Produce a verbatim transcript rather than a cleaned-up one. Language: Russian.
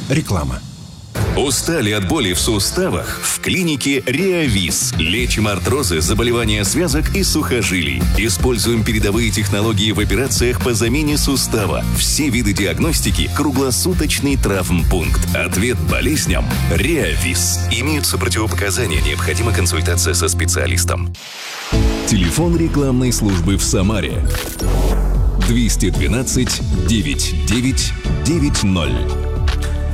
Реклама. Устали от боли в суставах? В клинике Реавис. Лечим артрозы, заболевания связок и сухожилий. Используем передовые технологии в операциях по замене сустава. Все виды диагностики. Круглосуточный травмпункт. Ответ болезням – Реавис. Имеются противопоказания. Необходима консультация со специалистом. Телефон рекламной службы в Самаре. двести двенадцать девятьсот девять девять ноль.